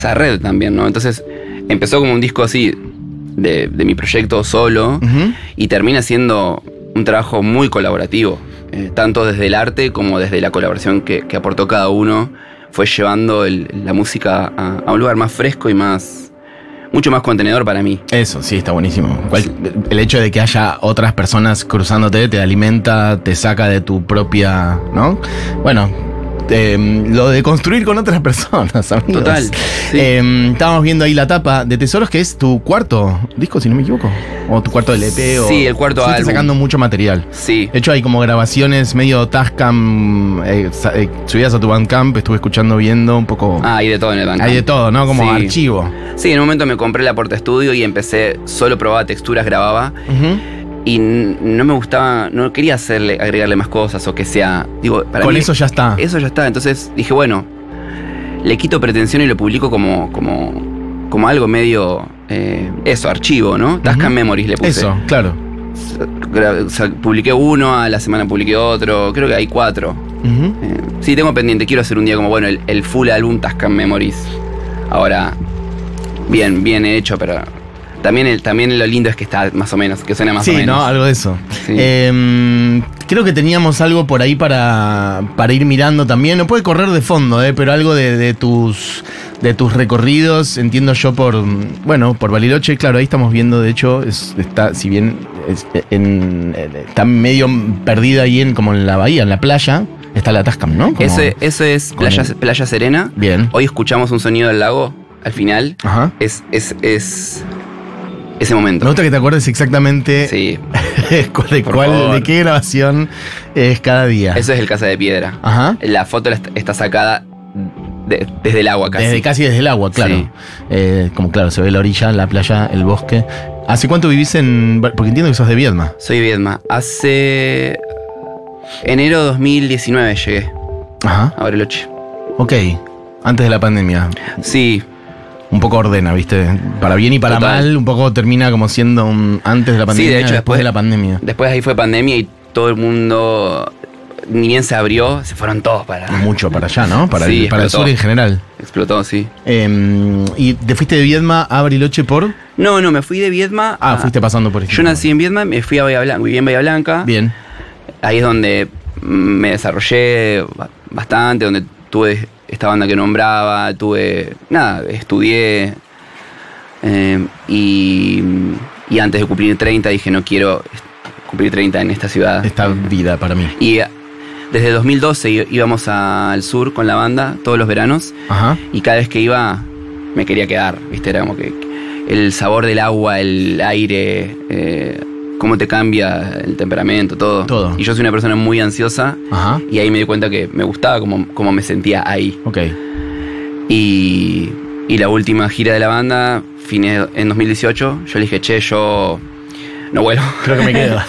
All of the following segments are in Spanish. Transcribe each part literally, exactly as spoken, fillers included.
esa red también, ¿no? Entonces empezó como un disco así de, de mi proyecto solo, uh-huh. y termina siendo un trabajo muy colaborativo, eh, tanto desde el arte como desde la colaboración que, que aportó cada uno. Fue llevando el, la música a, a un lugar más fresco y más mucho más contenedor para mí. Eso, sí, está buenísimo. ¿Cuál, el hecho de que haya otras personas cruzándote te alimenta, te saca de tu propia, ¿no? Bueno, eh, lo de construir con otras personas, amigos. Total. Sí. Eh, estábamos viendo ahí la tapa de Tesoros, que es tu cuarto disco, si no me equivoco. O tu cuarto L P. O sí, el cuarto álbum. Estás sacando mucho material. Sí. De hecho, hay como grabaciones medio Tascam, eh, eh, subidas a tu Bandcamp, estuve escuchando, viendo un poco. Ah, hay de todo en el Bandcamp. Hay de todo, ¿no? Como sí. archivo. Sí, en un momento me compré la Porta Estudio y empecé, solo probaba texturas, grababa. Uh-huh. Y no me gustaba, no quería hacerle, agregarle más cosas o que sea. Digo, para Con mí, eso ya está. Eso ya está. Entonces dije, bueno, le quito pretensión y lo publico como, como, como algo medio. Eh, eso, archivo, ¿no? Uh-huh. Tascam Memories le puse. Eso, claro. O sea, publiqué uno, a la semana publiqué otro. Creo que hay cuatro. Uh-huh. Eh, sí, tengo pendiente. Quiero hacer un día como, bueno, el, el full álbum Tascam Memories. Ahora, bien, bien hecho, pero. También, el, también lo lindo es que está más o menos, que suena más sí, o menos. Sí, ¿no? Algo de eso. Sí. Eh, creo que teníamos algo por ahí para, para ir mirando también. No puede correr de fondo, eh, pero algo de, de tus de tus recorridos, entiendo yo por, bueno, por Bariloche. Claro, ahí estamos viendo, de hecho, es, está, si bien es, en, está medio perdida ahí en, como en la bahía, en la playa, está la Tascam, ¿no? Como eso, eso es playa, el... playa Serena. Bien. Hoy escuchamos un sonido del lago al final. Ajá. Es, es, es ese momento. Me gusta que te acuerdes exactamente sí. de cuál, de qué grabación es cada día. Eso es el Casa de Piedra. Ajá. La foto está sacada de, desde el agua casi. Desde casi desde el agua, claro. Sí. Eh, como claro, se ve la orilla, la playa, el bosque. ¿Hace cuánto vivís en...? Porque entiendo que sos de Viedma. Soy de Viedma. Hace... enero dos mil diecinueve llegué. Ajá. A Bariloche. Ok. Antes de la pandemia. Sí. Un poco ordena, ¿viste? Para bien y para Total. mal, un poco termina como siendo un antes de la pandemia, sí, de hecho, después, después de la pandemia. Después ahí fue pandemia y todo el mundo, ni bien se abrió, se fueron todos para... Mucho para allá, ¿no? Para, sí, el, para el sur en general. Explotó, sí. Eh, ¿Y te fuiste de Viedma a Bariloche por...? No, no, me fui de Viedma Ah, a... fuiste pasando por eso. Yo nací en Viedma, me fui a Bahía Blanca, viví en Bahía Blanca. Bien. Ahí es donde me desarrollé bastante, donde tuve esta banda que nombraba, tuve... Nada, estudié... Eh, y, y antes de cumplir treinta dije no quiero cumplir treinta en esta ciudad. Esta vida para mí. Y desde dos mil doce íbamos al sur con la banda todos los veranos. Ajá. Y cada vez que iba me quería quedar, ¿viste? Era como que el sabor del agua, el aire, eh, cómo te cambia el temperamento, todo. Todo. Y yo soy una persona muy ansiosa. Ajá. Y ahí me di cuenta que me gustaba cómo, cómo me sentía ahí. Ok. Y, y la última gira de la banda... Fines en dos mil dieciocho, yo le dije, che, yo no vuelvo. Creo que me quedo.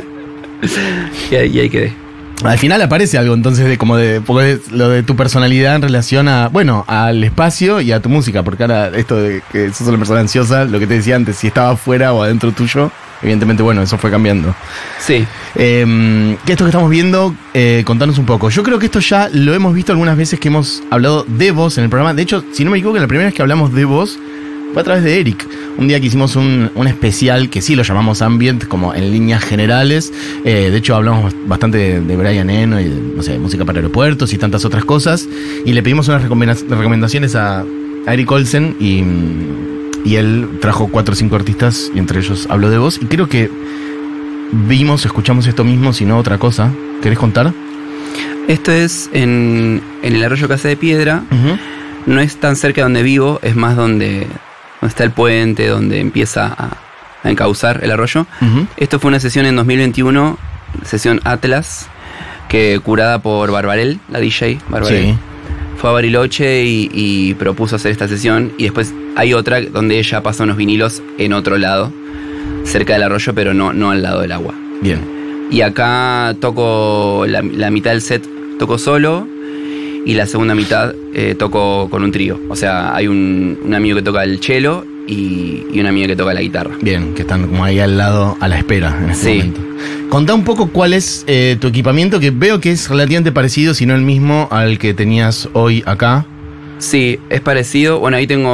y, ahí, y ahí quedé. Al final aparece algo entonces de como de, porque lo de tu personalidad en relación a, bueno, al espacio y a tu música, porque ahora esto de que sos una persona ansiosa, lo que te decía antes, si estaba afuera o adentro tuyo, evidentemente, bueno, eso fue cambiando. Sí. Eh, que esto que estamos viendo, eh, contanos un poco. Yo creo que esto ya lo hemos visto algunas veces que hemos hablado de vos en el programa. De hecho, si no me equivoco, la primera vez que hablamos de vos fue a través de Eric. Un día que hicimos un, un especial que sí lo llamamos Ambient, como en líneas generales. Eh, de hecho, hablamos bastante de, de Brian Eno y de, no sé, música para aeropuertos y tantas otras cosas. Y le pedimos unas recomendaciones a, a Eric Olsen y, y él trajo cuatro o cinco artistas y entre ellos habló de vos. Y creo que vimos, escuchamos esto mismo, si no otra cosa. ¿Querés contar? Esto es en, en el arroyo Casa de Piedra. Uh-huh. No es tan cerca de donde vivo, es más donde, donde está el puente, donde empieza a, a encauzar el arroyo. Uh-huh. Esto fue una sesión en dos mil veintiuno, sesión Atlas, que curada por Barbarel, la D J Barbarel. Sí. Fue a Bariloche y, y propuso hacer esta sesión. Y después hay otra donde ella pasa unos vinilos en otro lado, cerca del arroyo, pero no, no al lado del agua. Bien. Y acá toco la, la mitad del set, toco solo. Y la segunda mitad eh, toco con un trío. O sea, hay un, un amigo que toca el cello y, y una amiga que toca la guitarra. Bien, que están como ahí al lado, a la espera en este sí. momento. Contá un poco cuál es eh, tu equipamiento, que veo que es relativamente parecido, si no el mismo, al que tenías hoy acá. Sí, es parecido. Bueno, ahí tengo